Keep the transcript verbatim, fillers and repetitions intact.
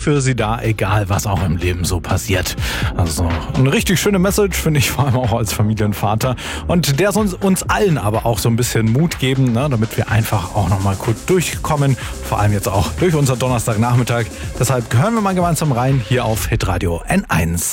für Sie da, egal was auch im Leben so passiert. Also eine richtig schöne Message, finde ich, vor allem auch als Familienvater. Und der soll uns allen aber auch so ein bisschen Mut geben, ne, damit wir einfach auch nochmal kurz durchkommen. Vor allem jetzt auch durch unser Donnerstagnachmittag. Deshalb hören wir mal gemeinsam rein hier auf Hitradio N eins.